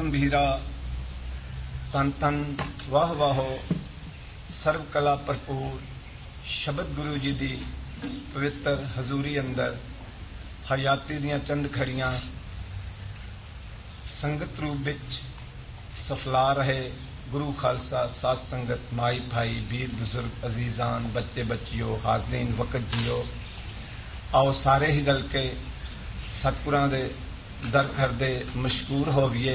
गंभीरा तन तन वाह वाहो सर्व कला भरपूर शब्द गुरु जी दी पवित्र हजूरी अंदर हयाती दियां चंद खड़ियां संगत रूप विच सफला रहे गुरु खालसा साध संगत माई भाई वीर बुजुर्ग अजीजान बच्चे बच्चियों हाजरीन वक़्त जियो आओ सारे ही गल के सतपुरां दे दर करदे मशकूर होविए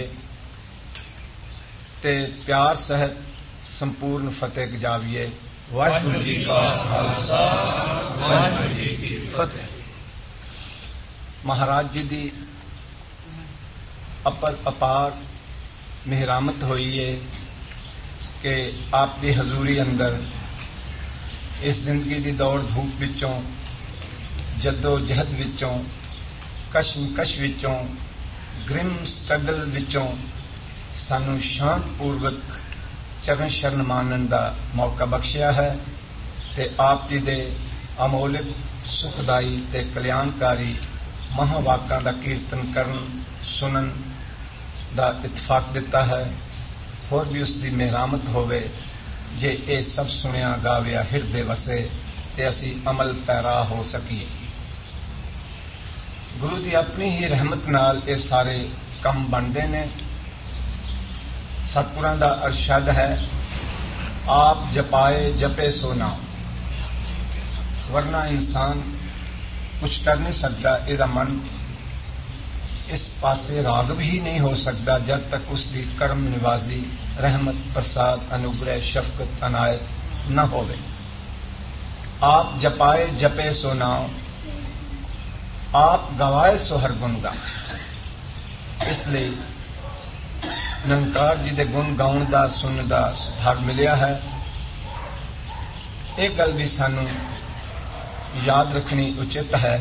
ते प्यार सहित संपूर्ण फतेह गजाविए। वाहिगुरू जी का खालसा वाहिगुरू जी की फतेह। महाराज जी दी अपार मेहरामत हुई है कि आपकी हजूरी अंदर इस जिंदगी की दौड़ धूप विचों जदो जहद विचों कशमकश विचों ग्रिम स्ट्रगल विचों सानू शांतपूर्वक चरण शरण मानन का मौका बख्शिया है ते आप जी दे अमोलिक सुखदाई ते कल्याणकारी महावाकां दा कीर्तन करन सुनन दा इतफाक दिता है। होर भी उसकी मेहरामत होवे जे ये सब सुनिया गाविया हिरदे वसे ते असी अमल पैरा हो सकीए। गुरु की अपनी ही रहमत नाल ये सारे काम बनते ने। सतपुरां दा अरशद है आप जपाए जपे सो नाम, वरना इंसान कुछ कर नहीं सकता। इहदा मन इस पासे रागव ही नहीं हो सकता जब तक उसकी कर्म निवाजी रहमत प्रसाद अनुग्रह शफकत अनायत न होवे। आप जपाए जपे सो नाम, आप गवाए सो हर गुण गा। इसलिए निरंकार जी दे गुण गाउण दा सुनन दा सुभाग मिलिया है। एक गल भी सानू याद रखनी उचित है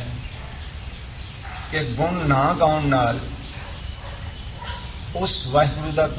कि गुण ना गाउण नाल उस वाहिगुरू दा